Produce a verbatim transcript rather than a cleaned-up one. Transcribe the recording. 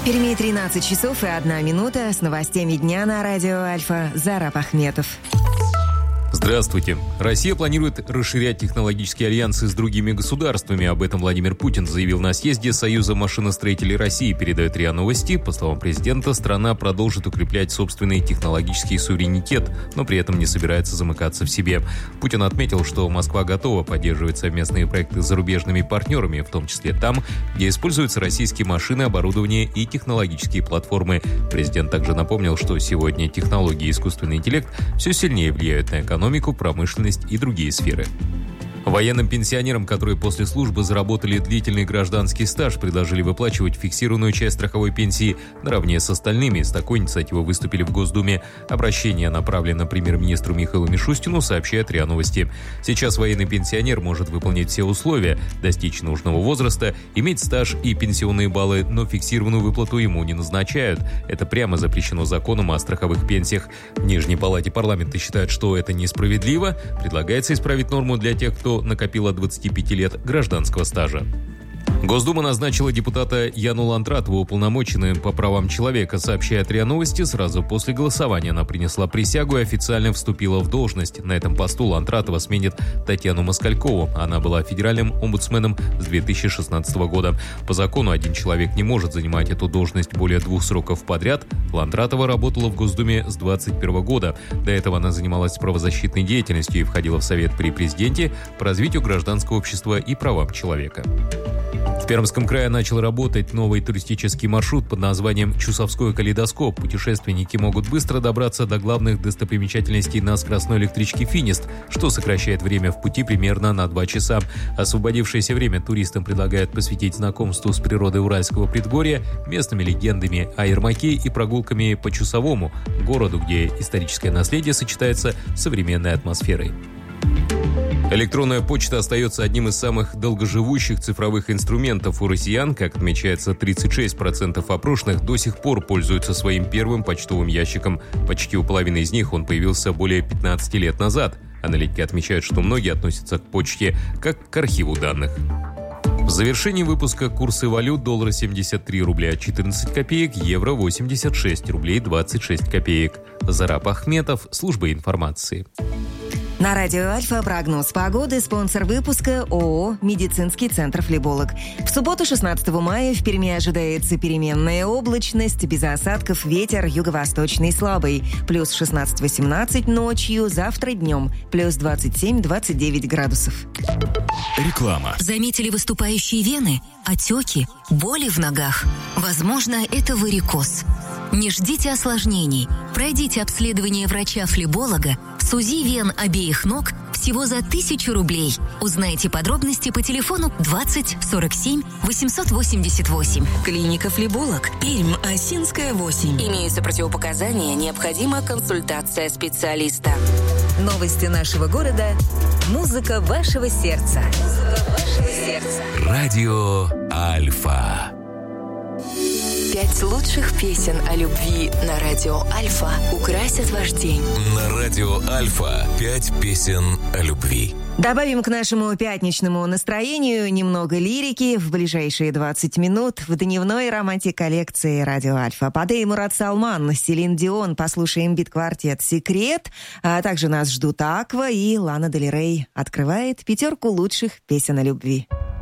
В Перми тринадцать часов и одна минута. С новостями дня на радио Альфа Зараб Ахметов. Здравствуйте. Россия планирует расширять технологические альянсы с другими государствами. Об этом Владимир Путин заявил на съезде Союза машиностроителей России, передает РИА Новости. По словам президента, страна продолжит укреплять собственный технологический суверенитет, но при этом не собирается замыкаться в себе. Путин отметил, что Москва готова поддерживать совместные проекты с зарубежными партнерами, в том числе там, где используются российские машины, оборудование и технологические платформы. Президент также напомнил, что сегодня технологии и искусственный интеллект все сильнее влияют на экономику, экономику, промышленность и другие сферы. Военным пенсионерам, которые после службы заработали длительный гражданский стаж, предложили выплачивать фиксированную часть страховой пенсии наравне с остальными. С такой инициативой выступили в Госдуме. Обращение направлено премьер-министру Михаилу Мишустину, сообщает РИА Новости. Сейчас военный пенсионер может выполнить все условия, достичь нужного возраста, иметь стаж и пенсионные баллы, но фиксированную выплату ему не назначают. Это прямо запрещено законом о страховых пенсиях. В Нижней палате парламента считают, что это несправедливо. Предлагается исправить норму для тех, кто накопил от двадцати пяти лет гражданского стажа. Госдума назначила депутата Яну Ландратову уполномоченным по правам человека, сообщает РИА Новости. Сразу после голосования она принесла присягу и официально вступила в должность. На этом посту Ландратова сменит Татьяну Москалькову. Она была федеральным омбудсменом с две тысячи шестнадцатого года. По закону один человек не может занимать эту должность более двух сроков подряд. Ландратова работала в Госдуме с двадцать первого года. До этого она занималась правозащитной деятельностью и входила в Совет при президенте по развитию гражданского общества и правам человека. В Пермском крае начал работать новый туристический маршрут под названием «Чусовской калейдоскоп». Путешественники могут быстро добраться до главных достопримечательностей на скоростной электричке «Финист», что сокращает время в пути примерно на два часа. Освободившееся время туристам предлагают посвятить знакомству с природой Уральского предгорья, местными легендами о Ермаке и прогулками по Чусовому, городу, где историческое наследие сочетается с современной атмосферой. Электронная почта остается одним из самых долгоживущих цифровых инструментов у россиян. Как отмечается, тридцать шесть процентов опрошенных до сих пор пользуются своим первым почтовым ящиком. Почти у половины из них он появился более пятнадцати лет назад. Аналитики отмечают, что многие относятся к почте как к архиву данных. В завершении выпуска курсы валют: доллар семьдесят три рубля четырнадцать копеек, евро восемьдесят шесть рублей двадцать шесть копеек. Зараб Ахметов, служба информации. На радио Альфа прогноз погоды, спонсор выпуска ООО «Медицинский центр Флеболог». В субботу шестнадцатого мая в Перми ожидается переменная облачность, без осадков, ветер юго-восточный слабый, плюс шестнадцать-восемнадцать ночью, завтра днем, плюс двадцать семь - двадцать девять градусов. Реклама. Заметили выступающие вены, отеки, боли в ногах? Возможно, это варикоз. Не ждите осложнений. Пройдите обследование врача-флеболога с УЗИ вен обеих ног всего за тысячу рублей. Узнайте подробности по телефону двадцать сорок семь восемьсот восемьдесят восемь. Клиника «Флеболог», Пермь, Осинская, восемь. Имеются противопоказания, необходима консультация специалиста. Новости нашего города. Музыка вашего сердца. Музыка вашего сердца. Радио Альфа. Пять лучших песен о любви на радио Альфа украсят ваш день. На радио Альфа пять песен о любви. Добавим к нашему пятничному настроению немного лирики в ближайшие двадцать минут в дневной романтик-коллекции радио Альфа. Падей Мурат Салман, Селин Дион, послушаем бит-квартет «Секрет», а также нас ждут Аква и Лана Дель Рей. Открывает пятерку лучших песен о любви.